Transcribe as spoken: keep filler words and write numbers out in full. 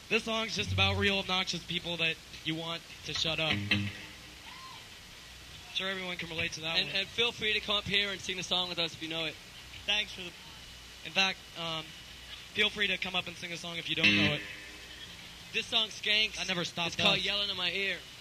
This song's just about real obnoxious people that you want to shut up. I'm sure everyone can relate to that And, one. and feel free to come up here and sing the song with us if you know it. Thanks for the... In fact, um, feel free to come up and sing a song if you don't know it. This song, Skanks. That never stopped It's called us. Yelling in My Ear.